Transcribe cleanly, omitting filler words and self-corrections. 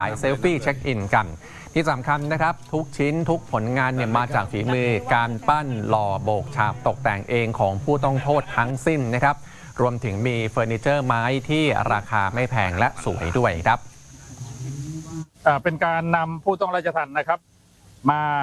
ถ่ายเซลฟี่เช็คอินกันที่สำคัญนะครับทุกชิ้นทุกผลงานเนี่ยมาจากฝีมือการปั้นหล่อโบกฉาบตกแต่งเองของผู้ต้องโทษทั้งสิ้นนะครับรวมถึงมีเฟอร์นิเจอร์ไม้ที่ราคาไม่แพงและสวยด้วยครับเป็นการนำผู้ต้องราชทัณฑ์นะครับมา